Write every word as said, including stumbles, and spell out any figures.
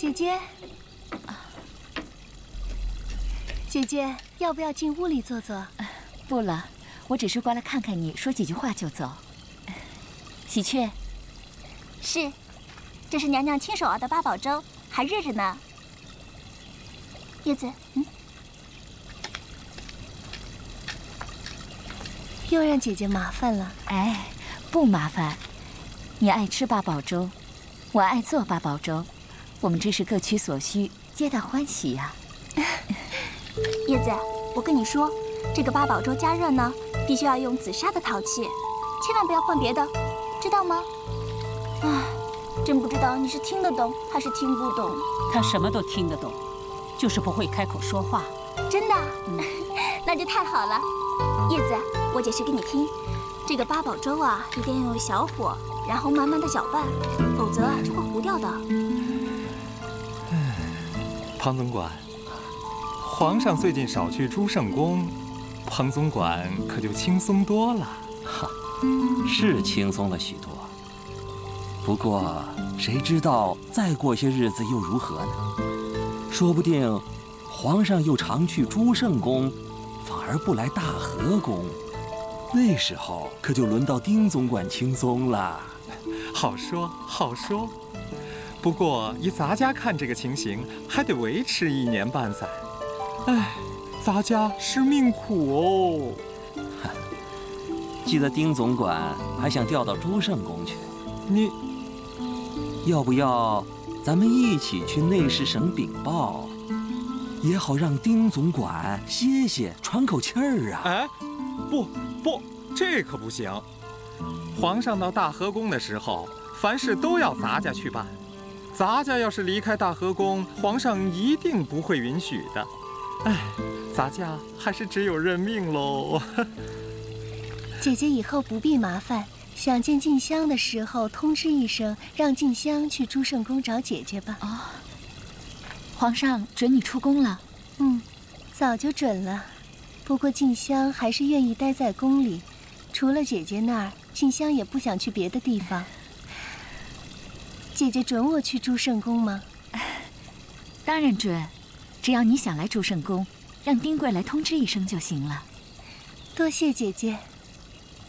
姐姐，姐姐，要不要进屋里坐坐？ 不了，我只是过来看看你，说几句话就走。喜鹊， 是，这是娘娘亲手熬的八宝粥，还热着呢。叶子，嗯， 又让姐姐麻烦了。 哎，不麻烦，你爱吃八宝粥，我爱做八宝粥，我们这是各取所需，皆大欢喜呀、啊。 叶子，我跟你说，这个八宝粥加热呢，必须要用紫砂的陶器，千万不要换别的，知道吗？唉，真不知道你是听得懂还是听不懂。 他什么都听得懂，就是不会开口说话。 真的？嗯、那就太好了。叶子，我解释给你听，这个八宝粥啊，一定要用小火，然后慢慢的搅拌，否则啊就会糊掉的。 庞总管，皇上最近少去朱圣宫，庞总管可就轻松多了。 哈，是轻松了许多。不过谁知道再过些日子又如何呢？说不定皇上又常去朱圣宫，反而不来大和宫，那时候可就轮到丁总管轻松了。 好说好说，不过以咱家看这个情形，还得维持一年半载。哎，咱家是命苦哦。 记得丁总管还想调到朱圣宫去， 你要不要咱们一起去内侍省禀报，也好让丁总管歇歇喘口气儿啊？ 哎，不不，这可不行。皇上到大和宫的时候，凡事都要咱家去办。咱家要是离开大和宫，皇上一定不会允许的。哎，咱家还是只有认命喽。 姐姐以后不必麻烦，想见静香的时候通知一声，让静香去朱圣宫找姐姐吧。 哦，皇上准你出宫了？ 嗯，早就准了。不过静香还是愿意待在宫里，除了姐姐那儿，静香也不想去别的地方。姐姐准我去朱圣宫吗？ 当然准，只要你想来朱圣宫，让丁贵来通知一声就行了。 多谢姐姐。